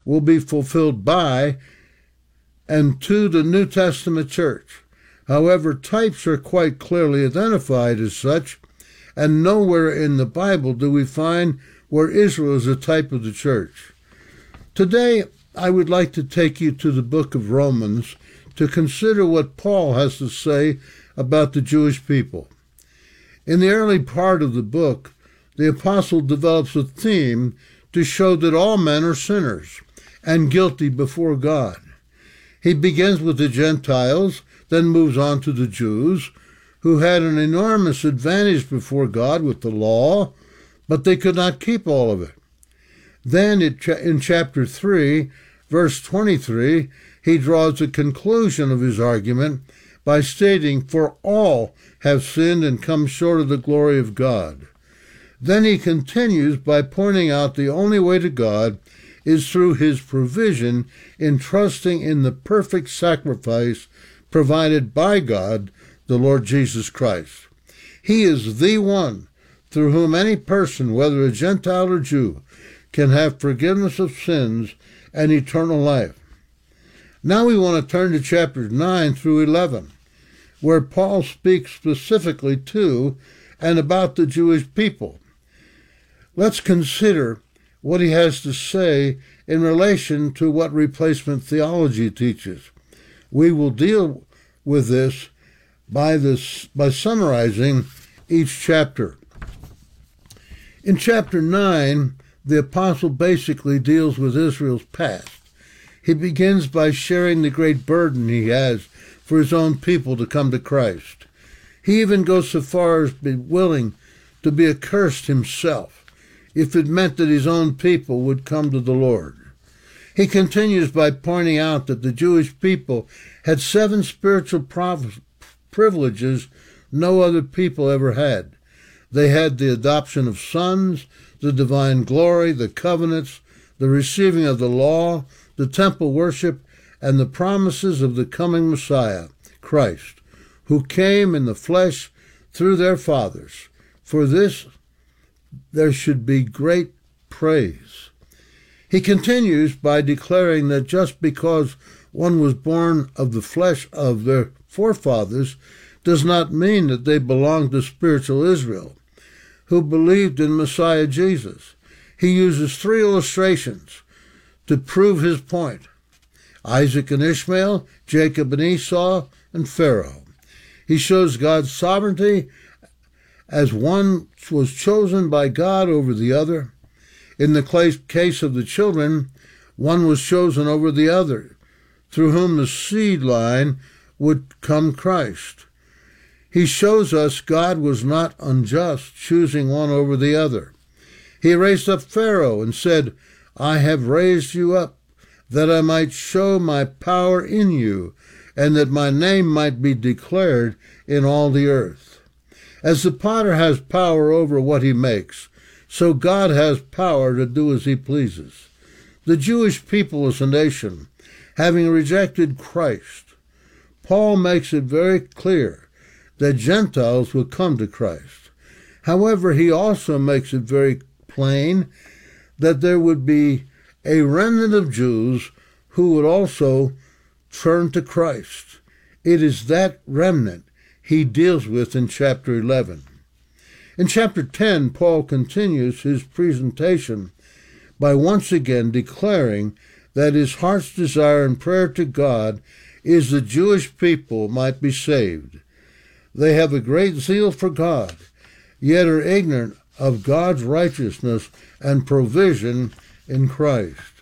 will be fulfilled by and to the New Testament church. However, types are quite clearly identified as such, and nowhere in the Bible do we find where Israel is a type of the church. Today, I would like to take you to the book of Romans to consider what Paul has to say about the Jewish people. In the early part of the book, the apostle develops a theme to show that all men are sinners and guilty before God. He begins with the Gentiles, then moves on to the Jews, who had an enormous advantage before God with the law, but they could not keep all of it. Then in chapter 3, verse 23, he draws a conclusion of his argument by stating, "For all have sinned and come short of the glory of God." Then he continues by pointing out the only way to God is through his provision in trusting in the perfect sacrifice provided by God, the Lord Jesus Christ. He is the one through whom any person, whether a Gentile or Jew, can have forgiveness of sins and eternal life. Now we want to turn to chapters 9 through 11, where Paul speaks specifically to and about the Jewish people. Let's consider what he has to say in relation to what replacement theology teaches. We will deal with this by summarizing each chapter. In chapter 9, the apostle basically deals with Israel's past. He begins by sharing the great burden he has for his own people to come to Christ. He even goes so far as to be willing to be accursed himself if it meant that his own people would come to the Lord. He continues by pointing out that the Jewish people had 7 spiritual privileges no other people ever had. They had the adoption of sons, the divine glory, the covenants, the receiving of the law, the temple worship, and the promises of the coming Messiah, Christ, who came in the flesh through their fathers. For this there should be great praise. He continues by declaring that just because one was born of the flesh of their forefathers does not mean that they belong to spiritual Israel, who believed in Messiah Jesus. He uses 3 illustrations to prove his point: Isaac and Ishmael, Jacob and Esau, and Pharaoh. He shows God's sovereignty as one was chosen by God over the other. In the case of the children, one was chosen over the other, through whom the seed line would come Christ. He shows us God was not unjust, choosing one over the other. He raised up Pharaoh and said, "I have raised you up, that I might show my power in you, and that my name might be declared in all the earth." As the potter has power over what he makes, so God has power to do as he pleases. The Jewish people as a nation, having rejected Christ, Paul makes it very clear that Gentiles will come to Christ. However, he also makes it very plain that there would be a remnant of Jews who would also turn to Christ. It is that remnant he deals with in chapter 11. In chapter 10, Paul continues his presentation by once again declaring that his heart's desire and prayer to God is the Jewish people might be saved. They have a great zeal for God, yet are ignorant of God's righteousness and provision in Christ.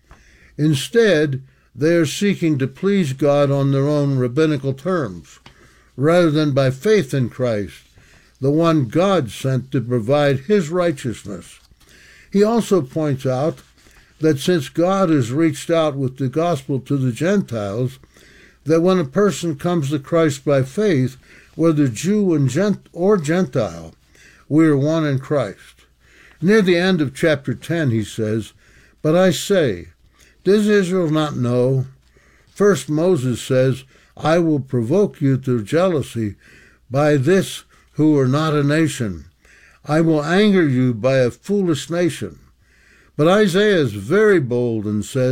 Instead, they are seeking to please God on their own rabbinical terms, rather than by faith in Christ, the one God sent to provide his righteousness. He also points out that since God has reached out with the gospel to the Gentiles, that when a person comes to Christ by faith, whether Jew or Gentile, we are one in Christ. Near the end of chapter 10, he says, "But I say, does Israel not know? First Moses says, I will provoke you to jealousy by this who are not a nation. I will anger you by a foolish nation." But Isaiah is very bold and says,